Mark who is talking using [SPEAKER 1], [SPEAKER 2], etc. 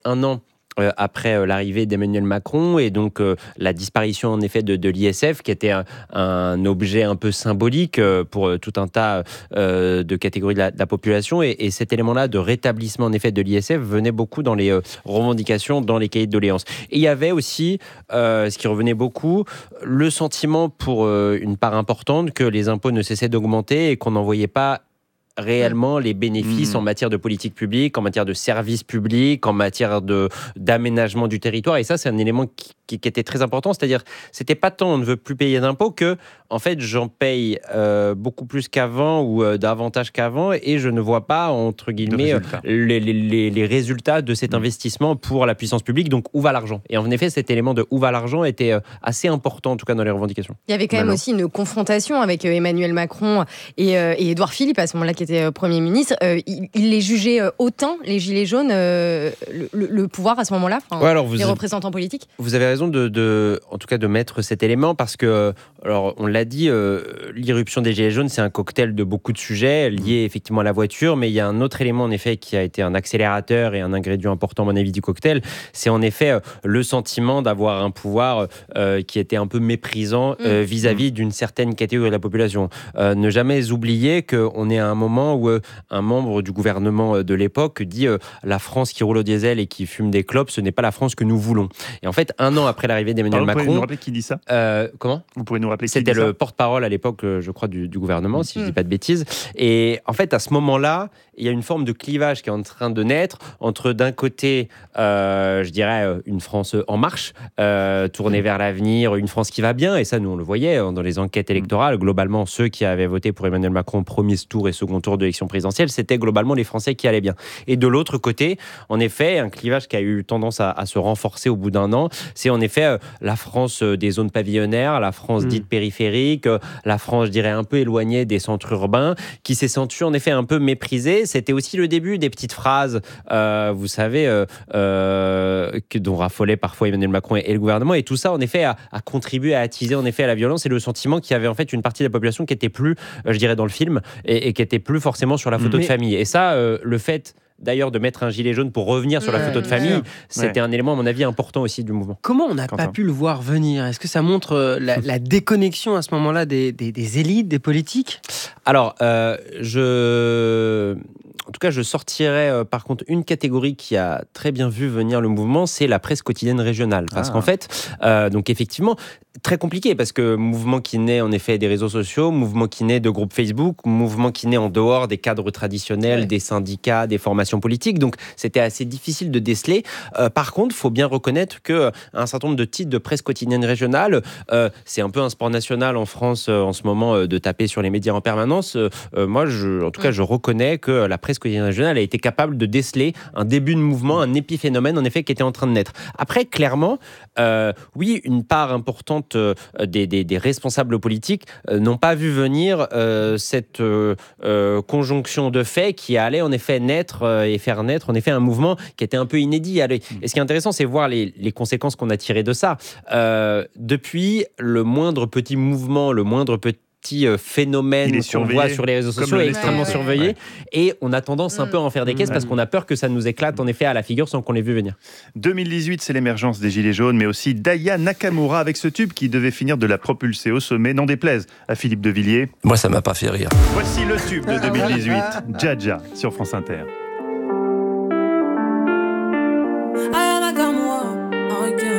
[SPEAKER 1] un an après l'arrivée d'Emmanuel Macron et donc la disparition en effet de l'ISF qui était un objet un peu symbolique pour tout un tas de catégories de la population et cet élément-là de rétablissement en effet de l'ISF venait beaucoup dans les revendications, dans les cahiers de doléances. Et il y avait aussi, ce qui revenait beaucoup, le sentiment pour une part importante que les impôts ne cessaient d'augmenter et qu'on n'en voyait pas réellement les bénéfices en matière de politique publique, en matière de services publics, en matière d'aménagement du territoire. Et ça, c'est un élément qui était très important. C'est-à-dire, c'était pas tant on ne veut plus payer d'impôts que, en fait, j'en paye beaucoup plus qu'avant ou davantage qu'avant et je ne vois pas, entre guillemets, les résultats de cet investissement pour la puissance publique. Donc, où va l'argent ? Et en effet, cet élément de où va l'argent était assez important, en tout cas, dans les revendications.
[SPEAKER 2] Il y avait quand même aussi une confrontation avec Emmanuel Macron et Édouard Philippe, à ce moment-là, qui était Premier ministre. Il les jugeait autant, les Gilets jaunes, le pouvoir à ce moment-là, les représentants politiques.
[SPEAKER 1] Vous avez raison en tout cas de mettre cet élément parce que, alors on l'a dit, l'irruption des Gilets jaunes, c'est un cocktail de beaucoup de sujets liés effectivement à la voiture, mais il y a un autre élément en effet qui a été un accélérateur et un ingrédient important à mon avis du cocktail, c'est en effet le sentiment d'avoir un pouvoir qui était un peu méprisant vis-à-vis d'une certaine catégorie de la population. Ne jamais oublier qu'on est à un moment où un membre du gouvernement de l'époque dit la France qui roule au diesel et qui fume des clopes, ce n'est pas la France que nous voulons. Et en fait, un an après l'arrivée d'Emmanuel Macron... Vous
[SPEAKER 3] pouvez nous rappeler qui dit ça ?
[SPEAKER 1] Comment ?
[SPEAKER 3] Vous pourrez nous rappeler qui
[SPEAKER 1] C'était
[SPEAKER 3] dit ça ?
[SPEAKER 1] le porte-parole à l'époque, je crois, du gouvernement, si je ne dis pas de bêtises. Et en fait, à ce moment-là, il y a une forme de clivage qui est en train de naître entre, d'un côté, je dirais, une France en marche, tournée vers l'avenir, une France qui va bien. Et ça, nous, on le voyait dans les enquêtes électorales. Globalement, ceux qui avaient voté pour Emmanuel Macron au premier tour et second tour de l'élection présidentielle, c'était globalement les Français qui allaient bien. Et de l'autre côté, en effet, un clivage qui a eu tendance à se renforcer au bout d'un an, c'est en effet la France des zones pavillonnaires, la France dite périphérique, la France, je dirais, un peu éloignée des centres urbains, qui s'est sentie en effet un peu méprisée. C'était aussi le début des petites phrases, vous savez, dont raffolaient parfois Emmanuel Macron et le gouvernement. Et tout ça, en effet, a contribué à attiser en effet à la violence et le sentiment qu'il y avait en fait une partie de la population qui était plus, je dirais, dans le film et qui était plus forcément sur la photo de famille. Et ça, le fait d'ailleurs de mettre un gilet jaune pour revenir sur la photo de famille, c'était un élément à mon avis important aussi du mouvement.
[SPEAKER 4] Comment on n'a pas pu le voir venir ? Est-ce que ça montre la déconnexion à ce moment-là des élites, des politiques ?
[SPEAKER 1] Alors, en tout cas, je sortirais par contre une catégorie qui a très bien vu venir le mouvement, c'est la presse quotidienne régionale. Parce qu'en fait, donc effectivement, très compliqué parce que mouvement qui naît en effet des réseaux sociaux, mouvement qui naît de groupes Facebook, mouvement qui naît en dehors des cadres traditionnels, des syndicats, des formations politiques. Donc c'était assez difficile de déceler. Par contre, il faut bien reconnaître qu'un certain nombre de titres de presse quotidienne régionale, c'est un peu un sport national en France en ce moment de taper sur les médias en permanence. Moi, en tout cas, je reconnais que la presse quotidienne régionale a été capable de déceler un début de mouvement, un épiphénomène en effet qui était en train de naître. Après, clairement, oui, une part importante des responsables politiques n'ont pas vu venir cette conjonction de faits qui allait en effet naître et faire naître en effet un mouvement qui était un peu inédit. Et ce qui est intéressant, c'est voir les conséquences qu'on a tirées de ça. Depuis, le moindre petit mouvement, le moindre petit phénomène qu'on voit sur les réseaux sociaux est extrêmement surveillé et on a tendance un peu à en faire des caisses parce qu'on a peur que ça nous éclate en effet à la figure sans qu'on l'ait vu venir.
[SPEAKER 3] 2018, c'est l'émergence des Gilets jaunes, mais aussi d'Aya Nakamura avec ce tube qui devait finir de la propulser au sommet, n'en déplaise à Philippe de Villiers.
[SPEAKER 5] Moi, ça m'a pas fait rire.
[SPEAKER 3] Voici le tube de 2018, Dja sur France Inter.
[SPEAKER 6] Aya Nakamura,